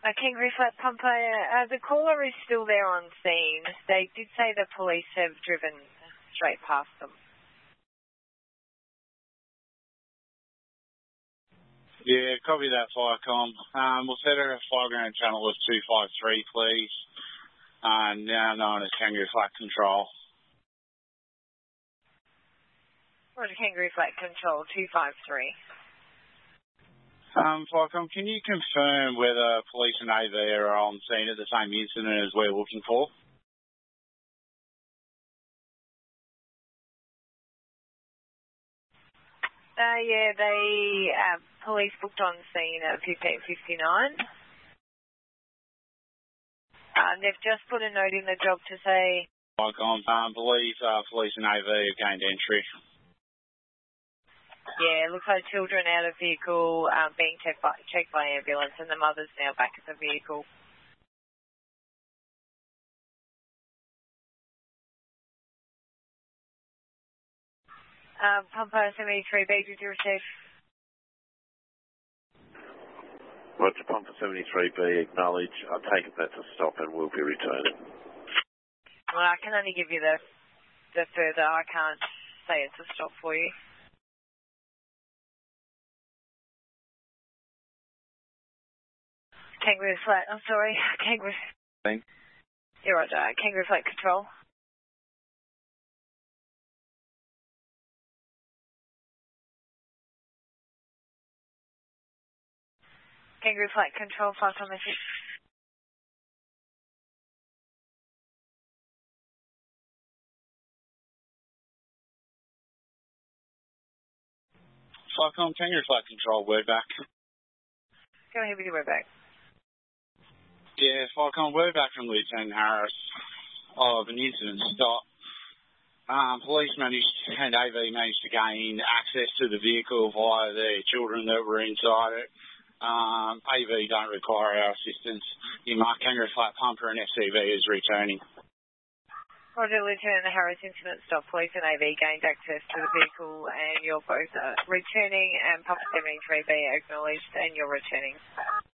Kangaroo Flat Pumper, the caller is still there on scene. They did say the police have driven straight past them. Yeah, copy that, Firecom. We'll set a fireground channel of 253, please. Now known as Kangaroo Flat Control. Roger, Kangaroo Flat Control 253. Firecom, can you confirm whether police and AV are on scene at the same incident as we're looking for? Yeah, police booked on scene at 15:59. They've just put a note in the job to say... Firecom, believe police and AV have gained entry. Yeah, looks like children out of vehicle being checked by ambulance, and the mother's now back at the vehicle. Pumper 73B, did you receive? Roger, Pumper 73B, acknowledge. I take it that's a stop and we'll be returning. Well, I can only give you the further. I can't say it's a stop for you. Kangaroo Flat, I'm sorry, Kangaroo. Thanks. You're right, Kangaroo Flat Control. Kangaroo Flat Control, 5 on message. Firecom, Kangaroo Flat Control, word back. Go ahead with your word back. Yeah, Firecom, word back from Lieutenant Harris of an incident stop. Police and AV managed to gain access to the vehicle via the children that were inside it. AV don't require our assistance. You mark Kangaroo Flat Pumper and FCV is returning. Roger, Lieutenant Harris, incident stop. Police and AV gained access to the vehicle and you're both returning, and Pumper 73B acknowledged and you're returning.